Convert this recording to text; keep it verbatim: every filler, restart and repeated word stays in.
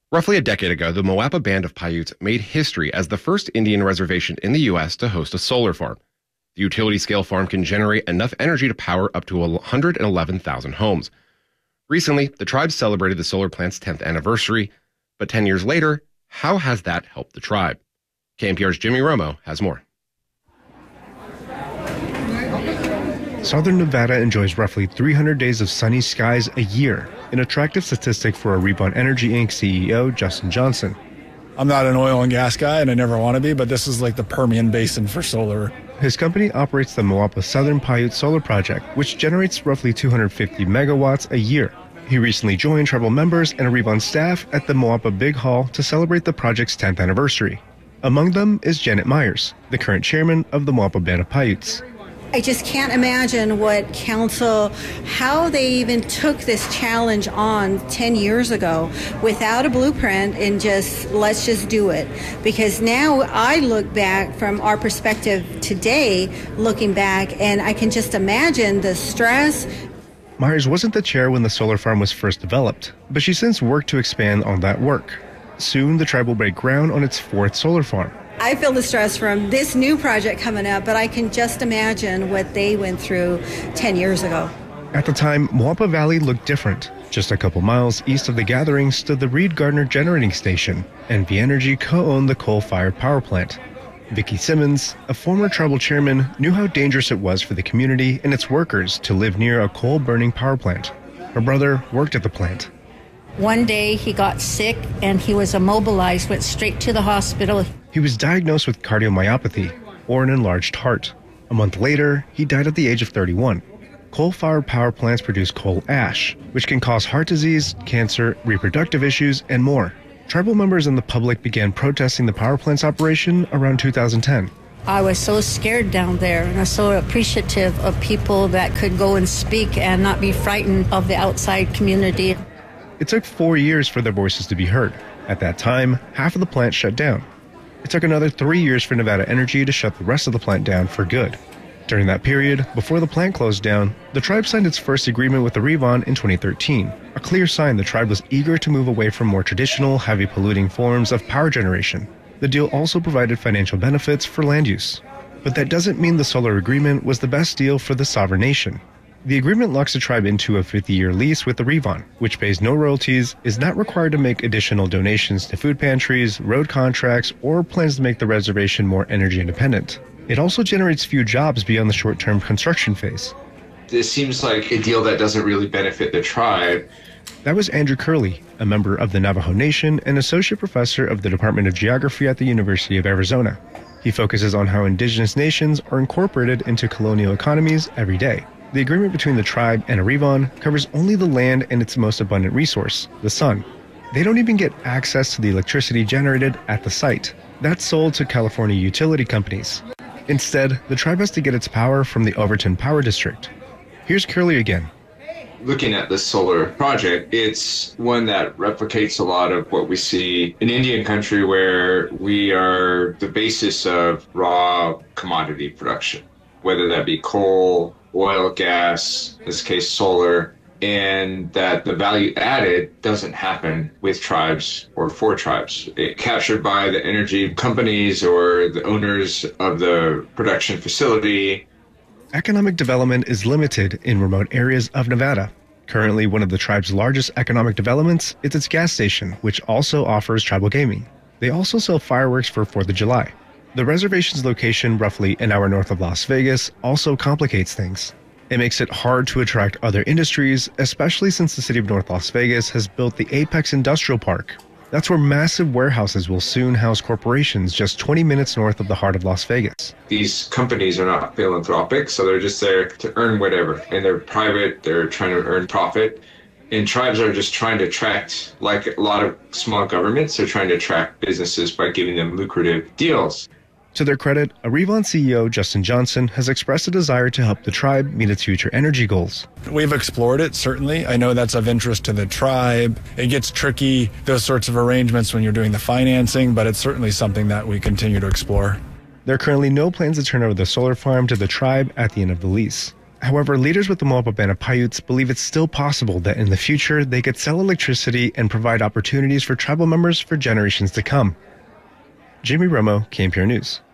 Roughly a decade ago, the Moapa Band of Paiutes made history as the first Indian reservation in the U S to host a solar farm. The utility-scale farm can generate enough energy to power up to one hundred eleven thousand homes. Recently, the tribe celebrated the solar plant's tenth anniversary, but ten years later, how has that helped the tribe? K N P R's Jimmy Romo has more. Southern Nevada enjoys roughly three hundred days of sunny skies a year, an attractive statistic for Rebound Energy Incorporated C E O Justin Johnson. I'm not an oil and gas guy, and I never want to be, but this is like the Permian Basin for solar. His company operates the Moapa Southern Paiute Solar Project, which generates roughly two hundred fifty megawatts a year. He recently joined tribal members and Rebound staff at the Moapa Big Hall to celebrate the project's tenth anniversary. Among them is Janet Myers, the current chairman of the Moapa Band of Paiutes. I just can't imagine what council, how they even took this challenge on ten years ago without a blueprint and just, let's just do it. Because now I look back from our perspective today, looking back, and I can just imagine the stress. Myers wasn't the chair when the solar farm was first developed, but she since worked to expand on that work. Soon, the tribe will break ground on its fourth solar farm. I feel the stress from this new project coming up, but I can just imagine what they went through ten years ago. At the time, Moapa Valley looked different. Just a couple miles east of the gathering stood the Reed Gardner Generating Station, and V Energy co-owned the coal-fired power plant. Vicki Simmons, a former tribal chairman, knew how dangerous it was for the community and its workers to live near a coal-burning power plant. Her brother worked at the plant. One day he got sick and he was immobilized, went straight to the hospital. He was diagnosed with cardiomyopathy, or an enlarged heart. A month later, he died at the age of thirty-one. Coal-fired power plants produce coal ash, which can cause heart disease, cancer, reproductive issues, and more. Tribal members and the public began protesting the power plant's operation around two thousand ten. I was so scared down there, and I was so appreciative of people that could go and speak and not be frightened of the outside community. It took four years for their voices to be heard. At that time, half of the plant shut down. It took another three years for Nevada Energy to shut the rest of the plant down for good. During that period, before the plant closed down, the tribe signed its first agreement with the Revon in twenty thirteen, a clear sign the tribe was eager to move away from more traditional, heavy polluting forms of power generation. The deal also provided financial benefits for land use. But that doesn't mean the solar agreement was the best deal for the sovereign nation. The agreement locks the tribe into a fifty-year lease with the Revon, which pays no royalties, is not required to make additional donations to food pantries, road contracts, or plans to make the reservation more energy independent. It also generates few jobs beyond the short-term construction phase. This seems like a deal that doesn't really benefit the tribe. That was Andrew Curley, a member of the Navajo Nation and associate professor of the Department of Geography at the University of Arizona. He focuses on how indigenous nations are incorporated into colonial economies every day. The agreement between the tribe and a Revon covers only the land and its most abundant resource, the sun. They don't even get access to the electricity generated at the site. That's sold to California utility companies. Instead, the tribe has to get its power from the Overton Power District. Here's Curley again. Looking at this solar project, it's one that replicates a lot of what we see in Indian country, where we are the basis of raw commodity production, whether that be coal, oil, gas, in this case solar, and that the value added doesn't happen with tribes or for tribes. It's captured by the energy companies or the owners of the production facility. Economic development is limited in remote areas of Nevada. Currently, one of the tribe's largest economic developments is its gas station, which also offers tribal gaming. They also sell fireworks for fourth of July. The reservation's location, roughly an hour north of Las Vegas, also complicates things. It makes it hard to attract other industries, especially since the city of North Las Vegas has built the Apex Industrial Park. That's where massive warehouses will soon house corporations just twenty minutes north of the heart of Las Vegas. These companies are not philanthropic, so they're just there to earn whatever. And they're private, they're trying to earn profit. And tribes are just trying to attract, like a lot of small governments, they're trying to attract businesses by giving them lucrative deals. To their credit, a Revon C E O, Justin Johnson, has expressed a desire to help the tribe meet its future energy goals. We've explored it, certainly. I know that's of interest to the tribe. It gets tricky, those sorts of arrangements, when you're doing the financing, but it's certainly something that we continue to explore. There are currently no plans to turn over the solar farm to the tribe at the end of the lease. However, leaders with the Moapa Band of Paiutes believe it's still possible that in the future they could sell electricity and provide opportunities for tribal members for generations to come. Jimmy Romo, K N P R News.